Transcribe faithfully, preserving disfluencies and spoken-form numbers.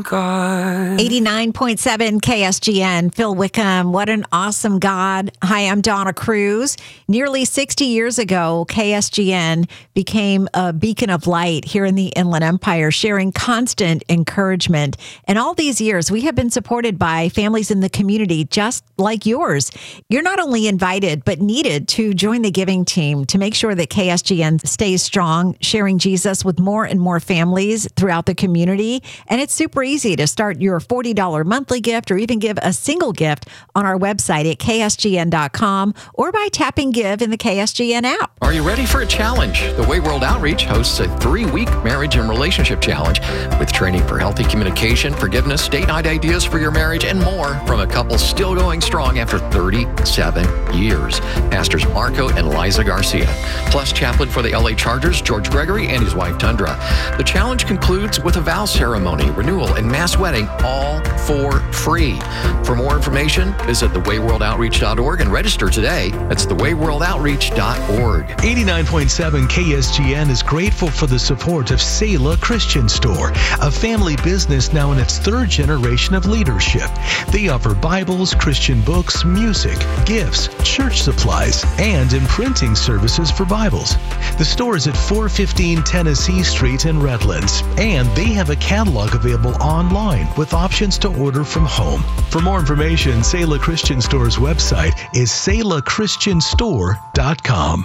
awesome God. eighty-nine point seven K S G N, Phil Wickham. What an awesome God. Hi, I'm Donna Cruz. Nearly sixty years ago, K S G N became a beacon of light here in the Inland Empire, sharing constant encouragement. And all these years, we have been supported by families in the community just like yours. You're not only invited, but needed to join the giving team to make sure that K S G N stays strong, sharing Jesus with more and more families throughout the community. And it's super easy to start your forty dollars monthly gift or even give a single gift on our website at K S G N dot com or by tapping Give in the K S G N app. Are you ready for a challenge? The Way World Outreach hosts a three-week marriage and relationship challenge with training for healthy communication, forgiveness, date night ideas for your marriage, and more from a couple still going strong after thirty-seven years. Pastors Marco and Liza Garcia, plus chaplain for the L A Chargers, George Gregory, and his wife, Tundra. The challenge concludes with a vow ceremony, renewal, and mass wedding, all for free. For more information, visit the way world outreach dot org and register today. That's the way world outreach dot org. eighty-nine point seven K S G N is grateful for the support of Selah Christian Store, a family business now in its third generation of leadership. They offer Bibles, Christian books, music, gifts, church supplies, and imprinting services for Bibles. The store is at four fifteen Tennessee Street in Redlands, and they have a catalog available online with options to order from home. For more information, Selah Christian Store's website is selah christian store dot com.